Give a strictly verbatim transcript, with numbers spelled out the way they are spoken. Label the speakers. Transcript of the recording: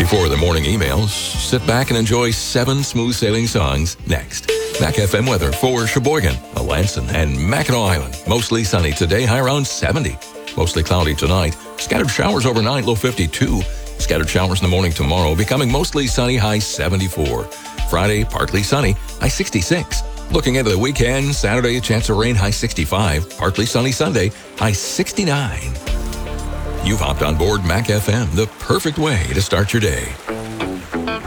Speaker 1: Before the morning emails, sit back and enjoy seven smooth sailing songs next. Mac F M weather for Sheboygan, Alanson, and Mackinac Island. Mostly sunny today, high around seventy. Mostly cloudy tonight. Scattered showers overnight, low fifty-two. Scattered showers in the morning tomorrow, becoming mostly sunny, high seventy-four. Friday, partly sunny, high sixty-six. Looking into the weekend, Saturday, a chance of rain, high sixty-five. Partly sunny Sunday, high sixty-nine. You've hopped on board Mac F M, the perfect way to start your day.